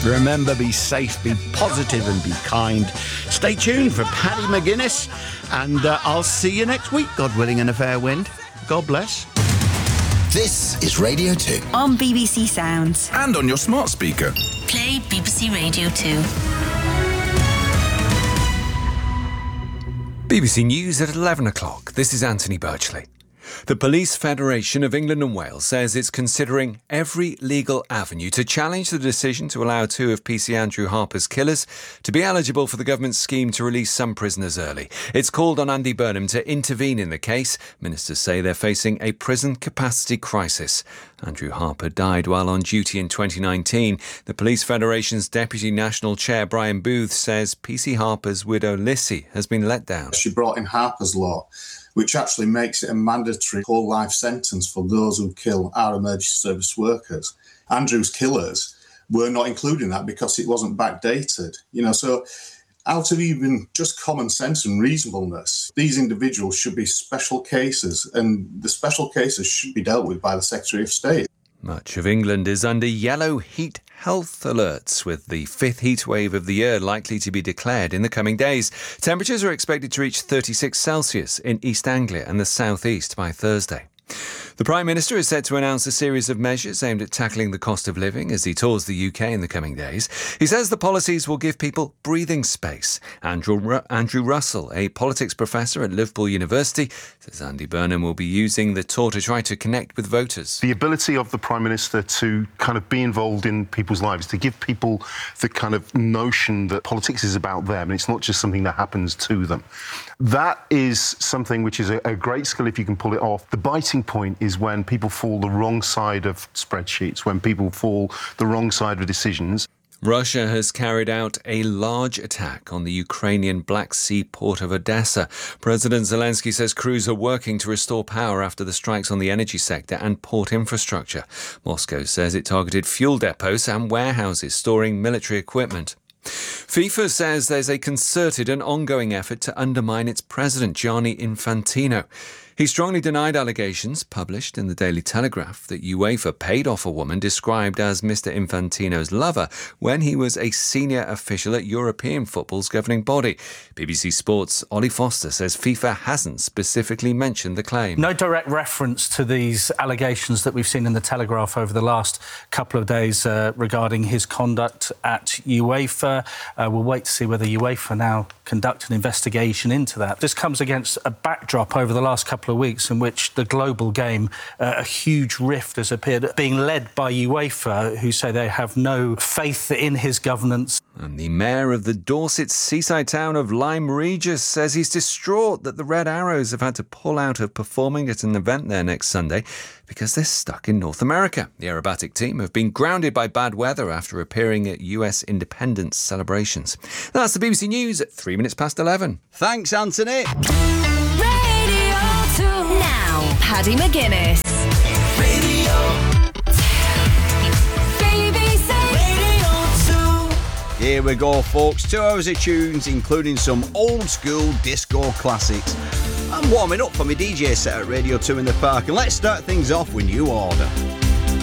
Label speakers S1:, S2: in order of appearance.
S1: Remember, be safe, be positive and be kind. Stay tuned for Paddy McGuinness, and I'll see you next week, God willing, in a fair wind. God bless.
S2: This is Radio 2.
S3: On BBC Sounds.
S4: And on your smart speaker.
S3: Play BBC Radio 2.
S5: BBC News at 11 o'clock. This is Anthony Birchley. The Police Federation of England and Wales says it's considering every legal avenue to challenge the decision to allow two of PC Andrew Harper's killers to be eligible for the government's scheme to release some prisoners early. It's called on Andy Burnham to intervene in the case. Ministers say they're facing a prison capacity crisis. Andrew Harper died while on duty in 2019. The Police Federation's Deputy National Chair, Brian Booth, says PC Harper's widow, Lissy, has been let down.
S6: She brought in Harper's Law, which actually makes it a mandatory whole life sentence for those who kill our emergency service workers. Andrew's killers were not including that because it wasn't backdated. So out of even just common sense and reasonableness, these individuals should be special cases, and the special cases should be dealt with by the Secretary of State.
S5: Much of England is under yellow heat health alerts, with the fifth heat wave of the year likely to be declared in the coming days. Temperatures are expected to reach 36 Celsius in East Anglia and the South East by Thursday. The Prime Minister is set to announce a series of measures aimed at tackling the cost of living as he tours the UK in the coming days. He says the policies will give people breathing space. Andrew Russell, a politics professor at Liverpool University, says Andy Burnham will be using the tour to try to connect with voters.
S7: The ability of the Prime Minister to kind of be involved in people's lives, to give people the kind of notion that politics is about them and it's not just something that happens to them. That is something which is a great skill if you can pull it off. The biting point is when people fall the wrong side of spreadsheets, when people fall the wrong side of decisions.
S5: Russia has carried out a large attack on the Ukrainian Black Sea port of Odessa. President Zelensky says crews are working to restore power after the strikes on the energy sector and port infrastructure. Moscow says it targeted fuel depots and warehouses storing military equipment. FIFA says there's a concerted and ongoing effort to undermine its president, Gianni Infantino. He strongly denied allegations published in the Daily Telegraph that UEFA paid off a woman described as Mr. Infantino's lover when he was a senior official at European football's governing body. BBC Sports' Ollie Foster says FIFA hasn't specifically mentioned the claim.
S8: No direct reference to these allegations that we've seen in the Telegraph over the last couple of days regarding his conduct at UEFA. We'll wait to see whether UEFA now conduct an investigation into that. This comes against a backdrop over the last couple of weeks in which the global game, a huge rift has appeared, being led by UEFA, who say they have no faith in his governance.
S5: And the mayor of the Dorset seaside town of Lyme Regis says he's distraught that the Red Arrows have had to pull out of performing at an event there next Sunday because they're stuck in North America. The aerobatic team have been grounded by bad weather after appearing at US independence celebrations. That's the BBC News at 3 minutes past 11.
S9: Thanks, Anthony.
S3: Now, Paddy McGuinness.
S2: Radio 2.
S9: Here we go, folks. 2 hours of tunes, including some old school disco classics. I'm warming up for my DJ set at Radio 2 in the Park, and let's start things off with New Order.